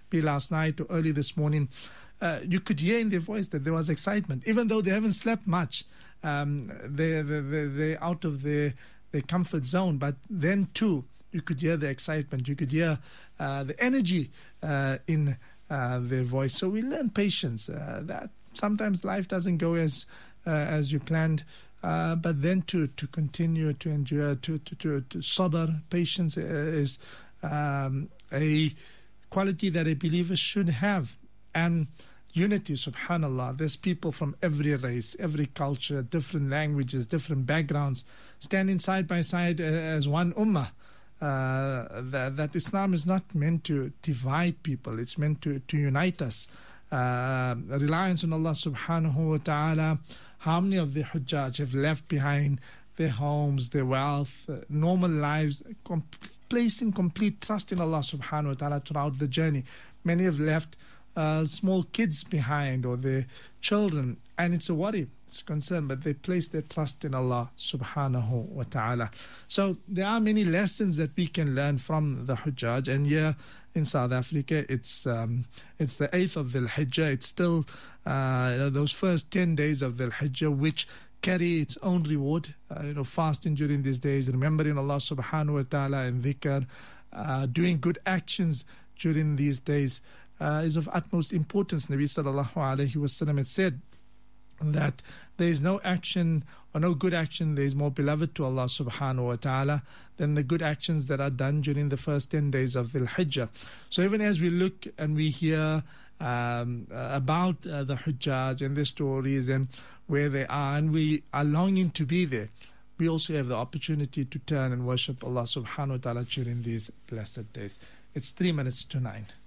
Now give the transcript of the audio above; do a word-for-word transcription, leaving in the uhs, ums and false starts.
be last night or early this morning, uh, you could hear in their voice that there was excitement, even though they haven't slept much. Um, they're, they're, they're out of their, their comfort zone, but then too, you could hear the excitement, you could hear uh, the energy uh, in uh, their voice. So we learn patience, uh, that sometimes life doesn't go as uh, as you planned, uh, but then to, to continue to endure, to, to, to, to sabr, patience is um, a quality that a believer should have. And unity, subhanallah, there's people from every race, every culture, different languages, different backgrounds, standing side by side as one ummah. Uh, that, that Islam is not meant to divide people, it's meant to, to unite us. Uh, reliance on Allah subhanahu wa ta'ala. How many of the Hujjaj have left behind their homes, their wealth, uh, normal lives, com- placing complete trust in Allah subhanahu wa ta'ala throughout the journey? Many have left uh, small kids behind or their children, and it's a worry, it's a concern, but they place their trust in Allah subhanahu wa ta'ala. So there are many lessons that we can learn from the Hujjaj, and here in South Africa, it's um, it's the eighth of Dhul Hijjah. It's still uh, you know, those first ten days of Dhul Hijjah, which carry its own reward. Uh, you know, fasting during these days, remembering Allah subhanahu wa ta'ala and dhikr, uh, doing good actions during these days uh, is of utmost importance. Nabi sallallahu alayhi wa sallam had said that there is no action or no good action that is more beloved to Allah subhanahu wa ta'ala than the good actions that are done during the first ten days of Dhul Hijjah. So even as we look and we hear um, uh, about uh, the Hujjaj and their stories and where they are, and we are longing to be there, we also have the opportunity to turn and worship Allah subhanahu wa ta'ala during these blessed days. It's three minutes to nine.